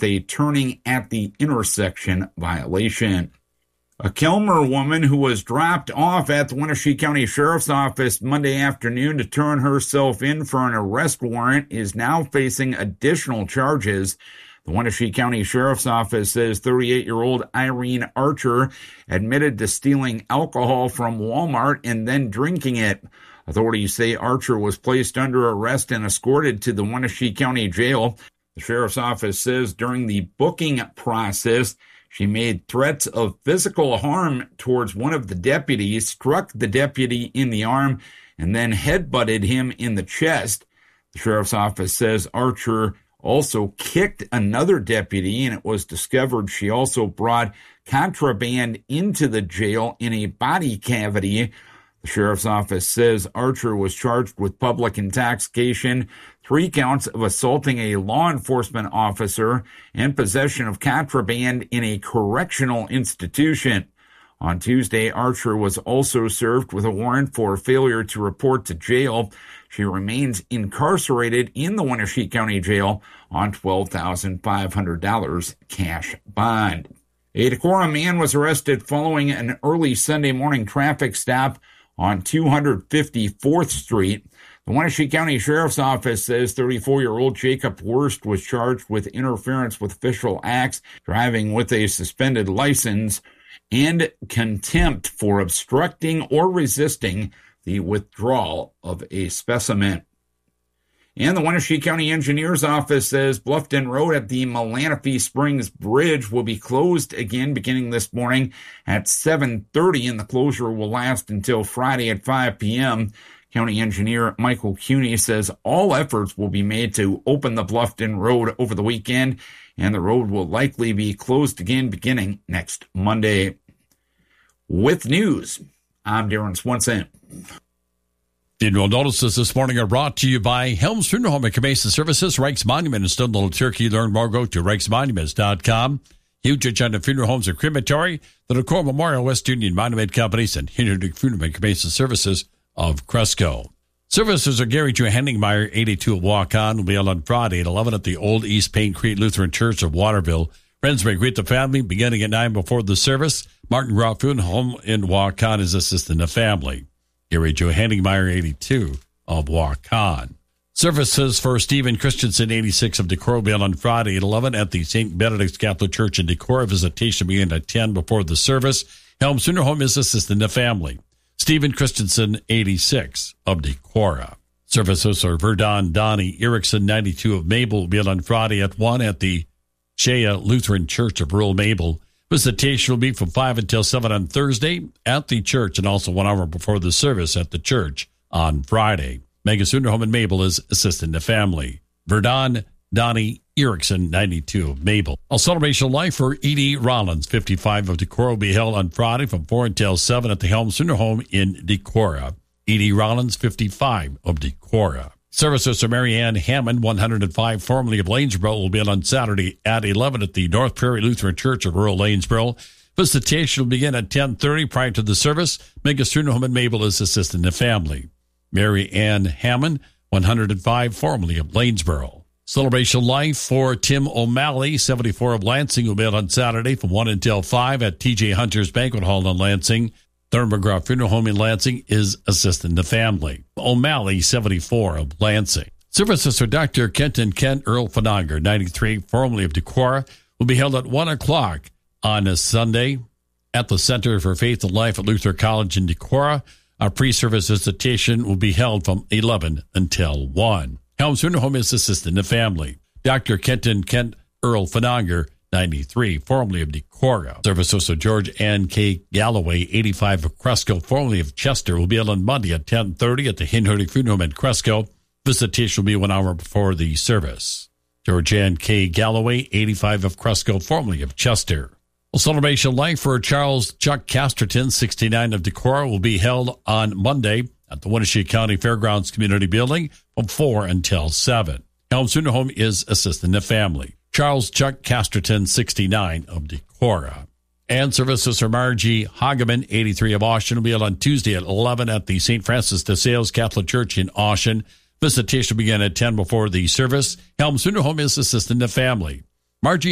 with a turning at the intersection violation. A Kelmer woman who was dropped off at the Wenatchee County Sheriff's Office Monday afternoon to turn herself in for an arrest warrant is now facing additional charges. The Wenatchee County Sheriff's Office says 38-year-old Irene Archer admitted to stealing alcohol from Walmart and then drinking it. Authorities say Archer was placed under arrest and escorted to the Wenatchee County Jail. The Sheriff's Office says during the booking process, she made threats of physical harm towards one of the deputies, struck the deputy in the arm, and then headbutted him in the chest. The Sheriff's Office says Archer also kicked another deputy, and it was discovered she also brought contraband into the jail in a body cavity. The Sheriff's Office says Archer was charged with public intoxication, 3 counts of assaulting a law enforcement officer, and possession of contraband in a correctional institution. On Tuesday, Archer was also served with a warrant for failure to report to jail. She remains incarcerated in the Wenatchee County Jail on $12,500 cash bond. A Decorah man was arrested following an early Sunday morning traffic stop on 254th Street. The Wenatchee County Sheriff's Office says 34-year-old Jacob Wurst was charged with interference with official acts, driving with a suspended license, and contempt for obstructing or resisting the withdrawal of a specimen. And the Wenatchee County Engineer's Office says Bluffton Road at the Melanophy Springs Bridge will be closed again beginning this morning at 7:30, and the closure will last until Friday at 5 p.m. County Engineer Michael Cuney says all efforts will be made to open the Bluffton Road over the weekend, and the road will likely be closed again beginning next Monday. With news, I'm Darren Swenson. Funeral notices this morning are brought to you by Helms Funeral Home and Cremation Services, Reich's Monument in Stone Little Turkey. Learn more, go to reichsmonuments.com. Huge Agenda Funeral Homes and Crematory, the Decorah Memorial West Union Monument Companies, and Hinterdick Funeral and Cremation Services of Cresco. Services are Gary J. Henningmeyer, 82 of Walk-On, will be held on Friday at 11 at the Old East Paint Creek Lutheran Church of Waterville. Friends may greet the family beginning at 9 before the service. Martin Groff Funeral Home in Walk-On is assisting the family. Gary Joe Henningmeyer, 82 of Walk-On. Services for Stephen Christensen, 86 of Decorah, will be held on Friday at 11 at the St. Benedict's Catholic Church in Decorah. Visitation begin at 10 before the service. Helms Funeral Home is assisting the family. Stephen Christensen, 86 of Decorah. Services are Verdon Donnie Erickson, 92 of Mabel, will be held on Friday at 1 at the Shea Lutheran Church of Rural Mabel. Visitation will be from 5 until 7 on Thursday at the church, and also 1 hour before the service at the church on Friday. Megan Funeral Home in Mabel is assisting the family. Verdon Donnie Erickson, 92 of Mabel. A celebration of life for Edie Rollins, 55 of Decorah, will be held on Friday from 4 until 7 at the Helms Funeral Home in Decorah. Edie Rollins, 55 of Decorah. Services for Mary Ann Hammond, 105, formerly of Lanesboro, will be held on Saturday at 11 at the North Prairie Lutheran Church of rural Lanesboro. Visitation will begin at 10:30 prior to the service. Megas Funeral Home in Mabel is assisting the family. Mary Ann Hammond, 105, formerly of Lanesboro. Celebration Life for Tim O'Malley, 74 of Lansing, will be held on Saturday from 1 until 5 at T.J. Hunter's Banquet Hall in Lansing. Thurman McGraw Funeral Home in Lansing is assisting the family. O'Malley, 74 of Lansing. Services for Dr. Kenton Kent Earl Fanager, 93, formerly of Decorah, will be held at 1 o'clock on a Sunday at the Center for Faith and Life at Luther College in Decorah. Our pre-service visitation will be held from 11 until 1. Helms Funeral Home is assisting the family. Dr. Kenton Kent Earl Fanager, 93, formerly of Decorah. Services of George Ann K. Galloway, 85 of Cresco, formerly of Chester, will be held on Monday at 10:30 at the Hinhurdy Funeral Home in Cresco. Visitation will be 1 hour before the service. George Ann K. Galloway, 85 of Cresco, formerly of Chester. A celebration of life for Charles Chuck Casterton, 69 of Decorah, will be held on Monday at the Wenatchee County Fairgrounds Community Building from 4 until 7. Helms Funeral Home is assisting the family. Charles Chuck Casterton, 69 of Decorah. And services for Margie Hageman, 83 of Austin, will be held on Tuesday at 11 at the St. Francis de Sales Catholic Church in Austin. Visitation will begin at 10 before the service. Helms Funeral Home is assisting the family. Margie